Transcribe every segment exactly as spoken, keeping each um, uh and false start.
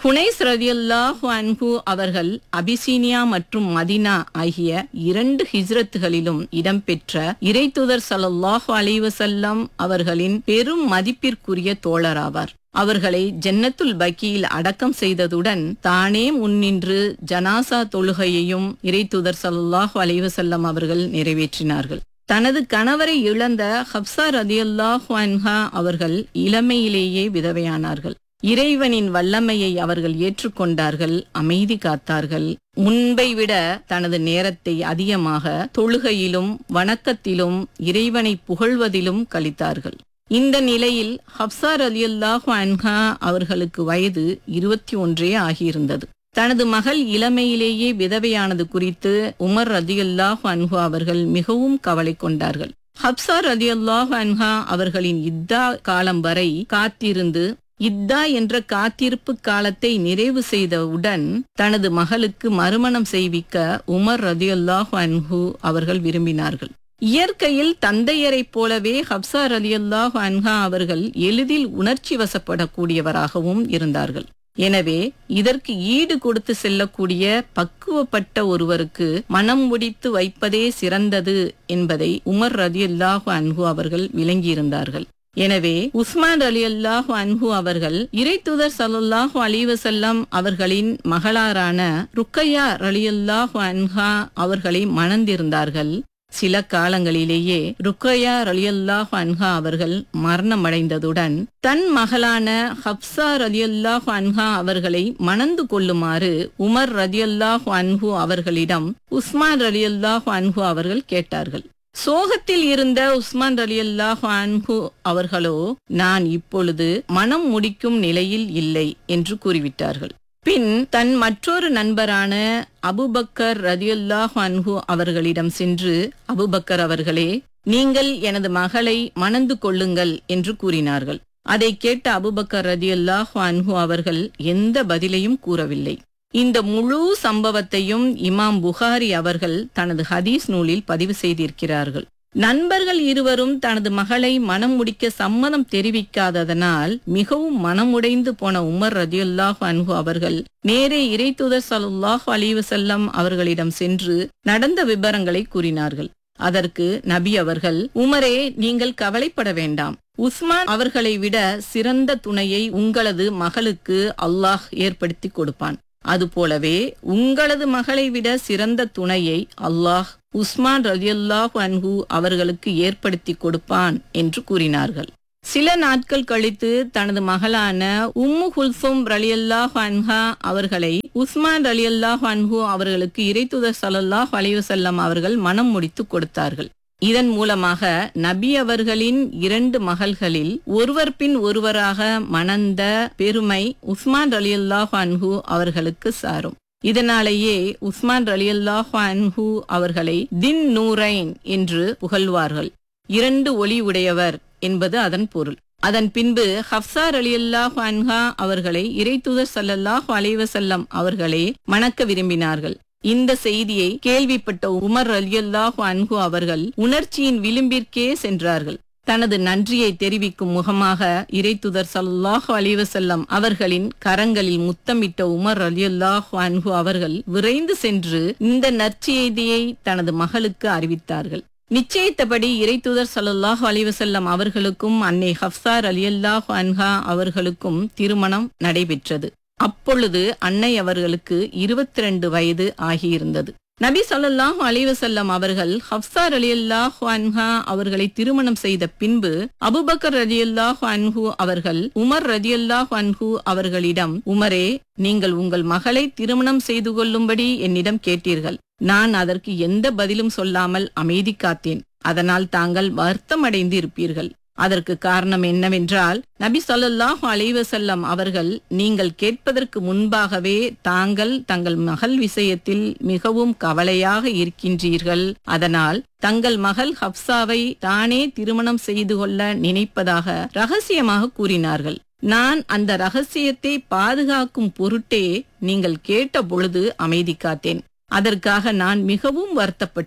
ஹுனைஸ் ரலியல்லாஹு அன்ஹு அவர்கள் அபிசீனியா மற்றும் மதீனா ஆகிய இரண்டு ஹிஜ்ரத்துகளிலும் இடம்பெற்ற இறைத்தூதர் ஸல்லல்லாஹு அலைஹி வஸல்லம் அவர்களின் பெரும் மதிப்பிற்குரிய தோழராவார். அவர்களை ஜன்னத்துல் பக்கீயில் அடக்கம் செய்ததுடன் தானே முன்னின்று ஜனாசா தொழுகையையும் இறைத்தூதர் ஸல்லல்லாஹு அலைஹி வஸல்லம் அவர்கள் நிறைவேற்றினார்கள். தனது கணவரை இழந்த ஹப்ஸா ரலியல்லாஹு அன்ஹா அவர்கள் இளமையிலேயே விதவையானார்கள். இறைவனின் வல்லமையை அவர்கள் ஏற்றுக்கொண்டார்கள், அமைதி காத்தார்கள். முன்பை விட தனது நேரத்தை அதிகமாக தொழுகையிலும் வணக்கத்திலும் இறைவனை புகழ்வதிலும் கழித்தார்கள். இந்த நிலையில் ஹப்ஸா ரலியல்லாஹு அன்ஹா அவர்களுக்கு வயது இருபத்தி ஒன்றே ஆகியிருந்தது. தனது மகள் இளமையிலேயே விதவையானது குறித்து உமர் ரலியல்லாஹு அன்ஹு அவர்கள் மிகவும் கவலை கொண்டார்கள். ஹப்ஸா ரலியல்லாஹு அன்ஹா அவர்களின் இத்தா காலம் வரை காத்திருந்து இத்தா என்ற காத்திருப்பு காலத்தை நிறைவு செய்தவுடன் தனது மகளுக்கு மறுமணம் செய்விக்க உமர் ரலியல்லாஹு அன்ஹு அவர்கள் விரும்பினார்கள். இயற்கையில் தந்தையரைப் போலவே ஹப்ஸா ரலியல்லாஹு அன்ஹா அவர்கள் எளிதில் உணர்ச்சி வசப்படக்கூடியவராகவும் இருந்தார்கள். எனவே இதற்கு ஈடு கொடுத்து செல்லக்கூடிய பக்குவப்பட்ட ஒருவருக்கு மனம் முடித்து வைப்பதே சிறந்தது என்பதை உமர் ரலியல்லாஹு அன்ஹு அவர்கள் விளங்கியிருந்தார்கள். எனவே உஸ்மான் ரலியல்லாஹு அன்ஹு அவர்கள் இறைத்தூதர் ஸல்லல்லாஹு அலைஹி வஸல்லம் அவர்களின் மகளாரான ருக்கையா ரலியல்லாஹு அன்ஹா அவர்களை மணந்திருந்தார்கள். சில காலங்களிலேயே ருக்கையா ரலியல்லாஹு அன்ஹா அவர்கள் மரணமடைந்ததுடன் தன் மகளான ஹப்ஸா ரலியல்லாஹு அன்ஹா அவர்களை மணந்து கொள்ளுமாறு உமர் ரலியல்லாஹு அன்ஹு அவர்களிடம் உஸ்மான் ரலியல்லாஹு அன்ஹு அவர்கள் கேட்டார்கள். சோகத்தில் இருந்த உஸ்மான் ரலியல்லாஹு அன்ஹு அவர்களோ நான் இப்பொழுது மனம் முடிக்கும் நிலையில் இல்லை என்று கூறிவிட்டார்கள். பின் தன் மற்றொரு நண்பரான அபூபக்கர் ரலியல்லாஹு அன்ஹு அவர்களிடம் சென்று அபூபக்கர் அவர்களே, நீங்கள் எனது மகளை மணந்து கொள்ளுங்கள் என்று கூறினார்கள். அதை கேட்ட அபூபக்கர் ரலியல்லாஹு அன்ஹு அவர்கள் எந்த பதிலையும் கூறவில்லை. இந்த முழு சம்பவத்தையும் இமாம் புகாரி அவர்கள் தனது ஹதீஸ் நூலில் பதிவு செய்திருக்கிறார்கள். நண்பர்கள் இருவரும் தனது மகளை மனம் முடிக்க சம்மதம் தெரிவிக்காததனால் மிகவும் மனமுடைந்து போன உமர் ரலியல்லாஹு அன்ஹு அவர்கள் நேரே இறைத்தூதர் ஸல்லல்லாஹு அலைஹி வஸல்லம் அவர்களிடம் சென்று நடந்த விபரங்களை கூறினார்கள். அதற்கு நபி அவர்கள், உமரே, நீங்கள் கவலைப்பட வேண்டாம். உஸ்மான் அவர்களை விட சிறந்த துணையை உங்களது மகளுக்கு அல்லாஹ் ஏற்படுத்தி கொடுப்பான். அதுபோலவே உங்களது மகளை விட சிறந்த துணையை அல்லாஹ் உஸ்மான் ரலியல்லாஹு அன்ஹு அவர்களுக்கு ஏற்படுத்தி கொடுப்பான் என்று கூறினார்கள். சில நாட்கள் கழித்து தனது மகளான உம்மு குல்சும் ரலியல்லாஹு அன்ஹா அவர்களை உஸ்மான் ரலியல்லாஹு அன்ஹு அவர்களுக்கு இறைத்தூதர் ஸல்லல்லாஹு அலைஹி வஸல்லம் அவர்கள் மனம் முடித்து கொடுத்தார்கள். இதன் மூலமாக நபி அவர்களின் இரண்டு மகள்களில் ஒருவர் பின் ஒருவராக மணந்த பெருமை உஸ்மான் ரலியல்லாஹு அன்ஹு அவர்களுக்கு சாரும். இதனாலேயே உஸ்மான் ரலியல்லாஹு அன்ஹு அவர்களை தின் நூரைன் என்று புகழ்வார்கள். இரண்டு ஒளி உடையவர் என்பது அதன் பொருள். அதன் பின்பு ஹப்ஸா ரலியல்லாஹு அன்ஹா அவர்களை இறைத்தூதர் ஸல்லல்லாஹு அலைஹி வஸல்லம் அவர்களே மணக்க விரும்பினார்கள். இந்த செய்தியை கேள்விப்பட்ட உமர் ரலியல்லாஹு அன்ஹு அவர்கள் உணர்ச்சியின் விளிம்பிற்கே சென்றார்கள். தனது நன்றியை தெரிவிக்கும் முகமாக இறைத்தூதர் ஸல்லல்லாஹு அலைஹி வஸல்லம் அவர்களின் கரங்களில் முத்தமிட்ட உமர் ரலியல்லாஹு அன்ஹு அவர்கள் விரைந்து சென்று இந்த நற்செய்தியை தனது மகளுக்கு அறிவித்தார்கள். நிச்சயித்தபடி இறைத்தூதர் ஸல்லல்லாஹு அலைஹி வஸல்லம் அவர்களுக்கும் அன்னை ஹப்ஸா ரலியல்லாஹு அன்ஹா அவர்களுக்கும் திருமணம் நடைபெற்றது. அப்பொழுது அன்னை அவர்களுக்கு இருபத்தி ரெண்டு வயது ஆகியிருந்தது. நபி ஸல்லல்லாஹு அலைஹி வஸல்லம் அவர்கள் ஹப்ஸா ரலியல்லாஹு அன்ஹா அவர்களை திருமணம் செய்த பின்பு அபூபக்கர் ரலியல்லாஹு அன்ஹு அவர்கள் உமர் ரலியல்லாஹு அன்ஹு அவர்களிடம், உமரே, நீங்கள் உங்கள் மகளை திருமணம் செய்து கொள்ளும்படி என்னிடம் கேட்டீர்கள். நான் அதற்கு எந்த பதிலும் சொல்லாமல் அமைதி காத்தேன். அதனால் தாங்கள் வருத்தமடைந்து இருப்பீர்கள். அதற்கு காரணம் என்னவென்றால், நபி ஸல்லல்லாஹு அலைஹி வஸல்லம் அவர்கள் நீங்கள் கேட்பதற்கு முன்பாகவே தாங்கள் தங்கள் மகள் விஷயத்தில் மிகவும் கவலையாக இருக்கின்றீர்கள். அதனால் தங்கள் மகள் ஹப்ஸாவை தானே திருமணம் செய்து கொள்ள நினைப்பதாக ரகசியமாக கூறினார்கள். நான் அந்த ரகசியத்தை பாதுகாக்கும் பொருட்டே நீங்கள் கேட்ட பொழுது அமைதி காத்தேன். அதற்காக நான் மிகவும் வருத்தப்பட்டேன்.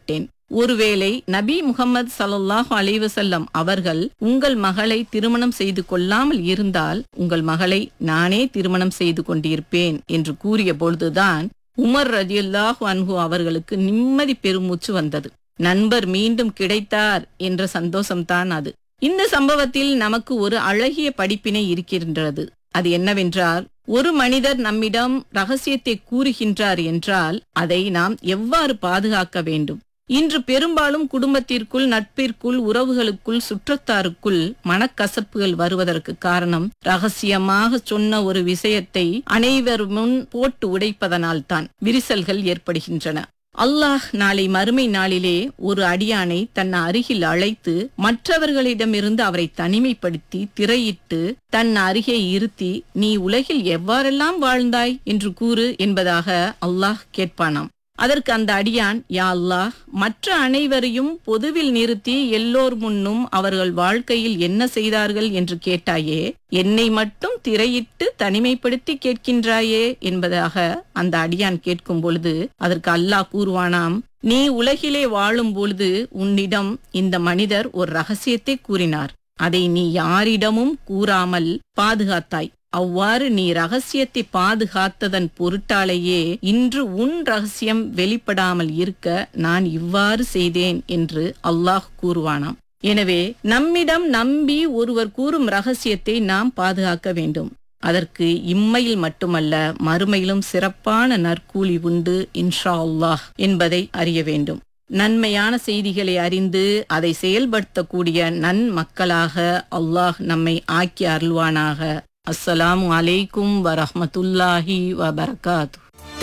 ஒருவேளை நபி முகமது ஸல்லல்லாஹு அலைஹி வஸல்லம் அவர்கள் உங்கள் மகளை திருமணம் செய்து கொள்ளாமல் இருந்தால் உங்கள் மகளை நானே திருமணம் செய்து கொண்டிருப்பேன் என்று கூறிய பொழுதுதான் உமர் ரலியல்லாஹு அன்ஹு அவர்களுக்கு நிம்மதி பெருமூச்சு வந்தது. நண்பர் மீண்டும் கிடைத்தார் என்ற சந்தோஷம்தான் அது. இந்த சம்பவத்தில் நமக்கு ஒரு அழகிய படிப்பினை இருக்கின்றது. அது என்னவென்றால், ஒரு மனிதர் நம்மிடம் ரகசியத்தை கூறுகின்றார் என்றால் அதை நாம் எவ்வாறு பாதுகாக்க வேண்டும். இன்று பெரும்பாலும் குடும்பத்திற்குள், நட்பிற்குள், உறவுகளுக்குள், சுற்றத்தாருக்குள் மனக்கசப்புகள் வருவதற்கு காரணம் ரகசியமாக சொன்ன ஒரு விஷயத்தை அனைவர் முன் போட்டு உடைப்பதனால் தான் விரிசல்கள் ஏற்படுகின்றன. அல்லாஹ் நாளை மறுமை நாளிலே ஒரு அடியானை தன் அருகில் அழைத்து மற்றவர்களிடமிருந்து அவரை தனிமைப்படுத்தி திரையிட்டு தன் அருகே இருத்தி, நீ உலகில் எவ்வாறெல்லாம் வாழ்ந்தாய் என்று கூறு என்பதாக அல்லாஹ் கேட்பானாம். அதற்கு அந்த அடியான், யா அல்லாஹ், மற்ற அனைவரையும் பொதுவில் நிறுத்தி எல்லோர் முன்னும் அவர்கள் வாழ்க்கையில் என்ன செய்தார்கள் என்று கேட்டாயே, என்னை மட்டும் திரையிட்டு தனிமைப்படுத்தி கேட்கின்றாயே என்பதாக அந்த அடியான் கேட்கும் பொழுது அதற்கு அல்லாஹ் கூறுவானாம், நீ உலகிலே வாழும் பொழுது உன்னிடம் இந்த மனிதர் ஒரு ரகசியத்தை கூறினார். அதை நீ யாரிடமும் கூறாமல் பாதுகாத்தாய். அவ்வாறு நீ ரகசியத்தை பாதுகாத்ததன் பொருட்டாலேயே இன்று உன் ரகசியம் வெளிப்படாமல் இருக்க நான் இவ்வாறு செய்தேன் என்று அல்லாஹ் கூறுவானாம். எனவே நம்மிடம் நம்பி ஒருவர் கூறும் ரகசியத்தை நாம் பாதுகாக்க வேண்டும். அதற்கு இம்மையில் மட்டுமல்ல, மறுமையிலும் சிறப்பான நற்கூலி உண்டு இன்ஷா அல்லாஹ் என்பதை அறிய வேண்டும். நன்மையான செய்திகளை அறிந்து அதை செயல்படுத்தக்கூடிய நன்மக்களாக அல்லாஹ் நம்மை ஆக்கி அருள்வானாக. அஸ்ஸலாமு அலைக்கும் வரஹ்மத்துல்லாஹி வபரகாத்து.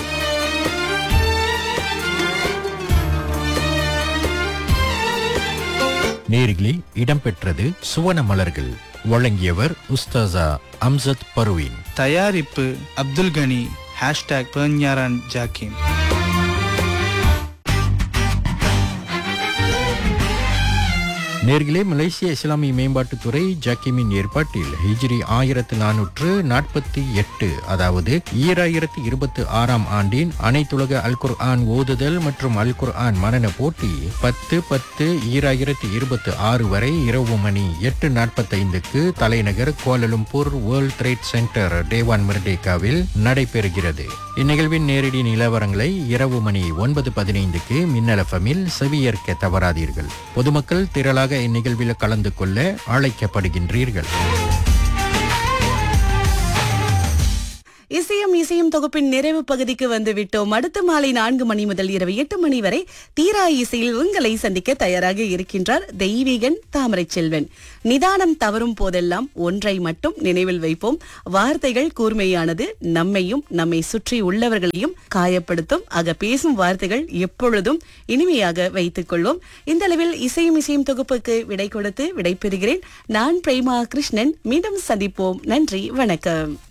நேரிலே இடம்பெற்றது சுவன மலர்கள். வழங்கியவர் உஸ்தாசா அம்சத் பர்வீன். தயாரிப்பு அப்துல் கனி. ஹேஷ்டாக் பெர்ஞாரான் ஜாக்கிம். நேர்களே, மலேசிய இஸ்லாமிய மேம்பாட்டுத்துறை ஜாக்கிமின் ஏற்பாட்டில் ஹிஜ்ரி ஆயிரத்து நானூற்று நாற்பத்தி எட்டு அதாவது ஈராயிரத்தி இருபத்தி ஆறாம் ஆண்டின் அனைத்துலக அல் குர்ஆன் ஓதுதல் மற்றும் அல் குர்ஆன் மனன போட்டி பத்து பத்து ஈராயிரத்தி இருபத்தி ஆறு வரை இரவு மணி எட்டு நாற்பத்தி ஐந்துக்கு தலைநகர் கோலலம்பூர் வேர்ல்ட் ட்ரேட் சென்டர் டேவான் மிர்டேக்காவில் நடைபெறுகிறது. இந்நிகழ்வின் நேரடி நிலவரங்களை இரவு மணி ஒன்பது பதினைந்துக்கு மின்னல் எஃப்எம்மில் செவியேற்க தவறாதீர்கள். பொதுமக்கள் திரளாக இந்நிகழ்வில் கலந்து கொள்ள அழைக்கப்படுகின்றீர்கள். இசையும் இசையும் தொகுப்பின் நிறைவு பகுதிக்கு வந்து விட்டோம். அடுத்த மாலை நான்கு மணி முதல் இரவு எட்டு மணி வரை தீரா இசையில் உங்களை சந்திக்க தயாராக இருக்கின்றார் தெய்வீகன் தாமரை செல்வன். நிதானம் தவறும் போதெல்லாம் ஒன்றை மட்டும் நினைவில் வைப்போம், வார்த்தைகள் கூர்மையானது, நம்மையும் நம்மை சுற்றி உள்ளவர்களையும் காயப்படுத்தும். ஆக பேசும் வார்த்தைகள் எப்பொழுதும் இனிமையாக வைத்துக் கொள்வோம். இந்த அளவில் இசையும் இசையும் தொகுப்புக்கு விடை கொடுத்து விடை பெறுகிறேன். நான் பிரேமா கிருஷ்ணன். மீண்டும் சந்திப்போம். நன்றி, வணக்கம்.